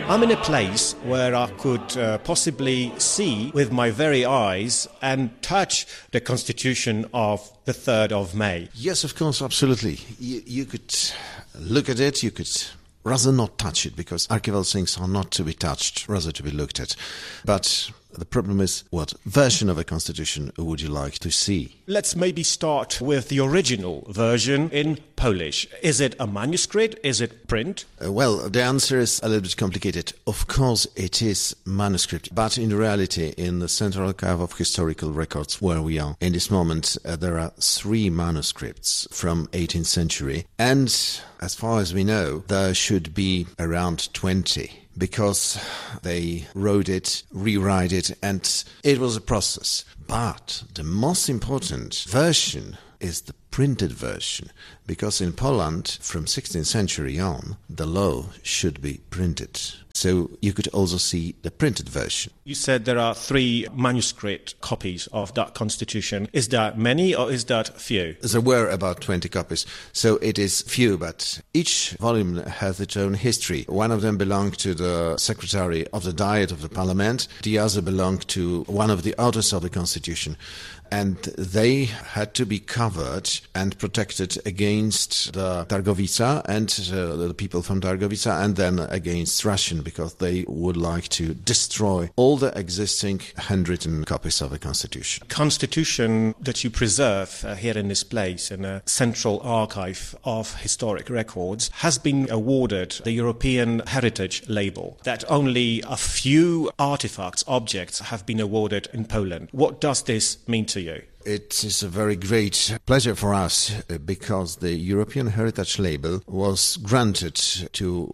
I'm in a place where I could possibly see with my very eyes and touch the Constitution of the 3rd of May. Yes, of course, absolutely. You could look at it, you could rather not touch it, because archival things are not to be touched, rather to be looked at. But the problem is, what version of a constitution would you like to see? Let's maybe start with the original version in Polish. Is it a manuscript? Is it print? Well, the answer is a little bit complicated. Of course, it is manuscript, but in reality, in the Central Archive of Historical Records, where we are in this moment, there are 3 manuscripts from 18th century, and as far as we know, there should be around 20. Because they wrote it, rewrite it, and it was a process. But the most important version is the printed version, because in Poland, from 16th century on, the law should be printed. So you could also see the printed version. You said there are 3 manuscript copies of that constitution. Is that many or is that few? There were about 20 copies, so it is few, but each volume has its own history. One of them belonged to the secretary of the Diet of the Parliament, the other belonged to one of the authors of the constitution. And they had to be covered and protected against the Targowica and the people from Targowica, and then against Russian, because they would like to destroy all the existing handwritten copies of the Constitution. Constitution that you preserve here in this place, in a central archive of historic records, has been awarded the European Heritage label. That only a few artifacts, objects have been awarded in Poland. What does this mean to you? It is a very great pleasure for us, because the European Heritage label was granted to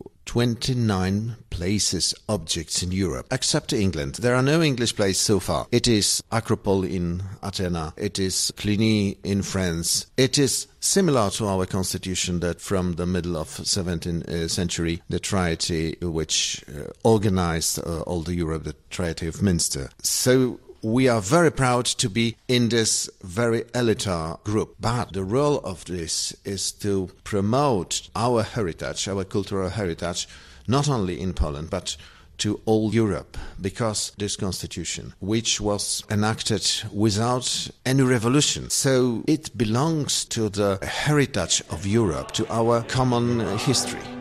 29 places, objects in Europe, except England. There are no English places so far. It is Acropole in Athens, it is Cluny in France. It is similar to our constitution that from the middle of 17th century, the treaty which organized all the Europe, the Treaty of Münster. So we are very proud to be in this very elitist group. But the role of this is to promote our heritage, our cultural heritage, not only in Poland, but to all Europe, because this constitution, which was enacted without any revolution, so it belongs to the heritage of Europe, to our common history.